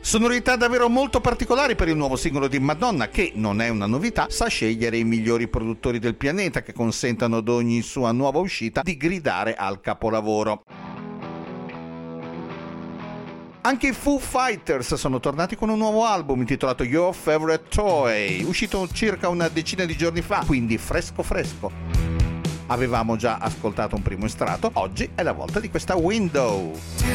Sonorità davvero molto particolari per il nuovo singolo di Madonna, che non è una novità, sa scegliere i migliori produttori del pianeta che consentano ad ogni sua nuova uscita di gridare al capolavoro. Anche i Foo Fighters sono tornati con un nuovo album intitolato Your Favorite Toy, uscito circa una decina di giorni fa, quindi fresco fresco. Avevamo già ascoltato un primo estratto, oggi è la volta di questa Window.